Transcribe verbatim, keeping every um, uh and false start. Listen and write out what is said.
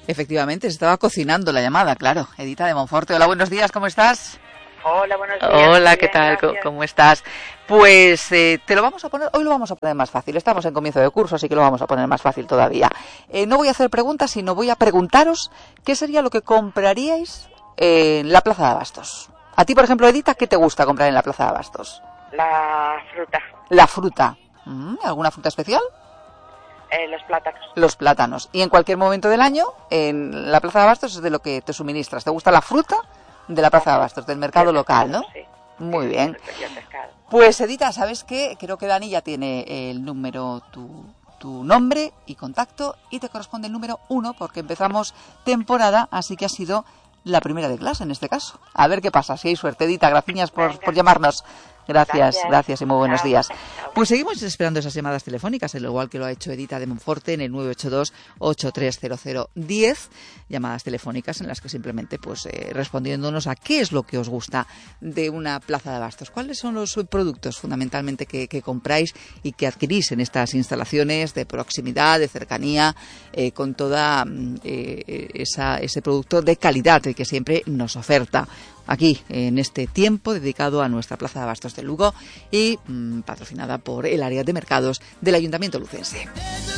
Efectivamente, se estaba cocinando la llamada, claro. Edita de Monforte. Hola, buenos días, ¿cómo estás? Hola, buenos días. Hola, ¿qué Bien, tal? gracias. ¿Cómo estás? Pues eh, te lo vamos a poner, hoy lo vamos a poner más fácil. Estamos en comienzo de curso, así que lo vamos a poner más fácil todavía. Eh, no voy a hacer preguntas, sino voy a preguntaros qué sería lo que compraríais en la Plaza de Abastos. A ti, por ejemplo, Edita, ¿qué te gusta comprar en la Plaza de Abastos? La fruta. La fruta. ¿Alguna fruta especial? Eh, los plátanos. Los plátanos. Y en cualquier momento del año, en la Plaza de Abastos es de lo que te suministras. ¿Te gusta la fruta? De la Plaza de Abastos, del mercado Del local, pescado, ¿no? Sí. Muy Sí, bien. del pescado. Pues Edita, ¿sabes qué? Creo que Dani ya tiene el número, tu, tu nombre y contacto, y te corresponde el número uno porque empezamos temporada, así que ha sido la primera de clase en este caso. A ver qué pasa, si hay suerte. Edita, gracias por, por llamarnos. Gracias, gracias, gracias y muy buenos Chao. días. Chao. Pues seguimos esperando esas llamadas telefónicas, al igual que lo ha hecho Edita de Monforte en el nueve ocho dos, ocho tres cero cero, uno cero. Llamadas telefónicas en las que simplemente, pues, eh, respondiéndonos a qué es lo que os gusta de una plaza de abastos. ¿Cuáles son los productos fundamentalmente que, que compráis y que adquirís en estas instalaciones de proximidad, de cercanía, eh, con toda eh, esa, ese producto de calidad que siempre nos oferta aquí, en este tiempo dedicado a nuestra Plaza de Abastos de Lugo y mmm, patrocinada por el área de mercados del Ayuntamiento lucense?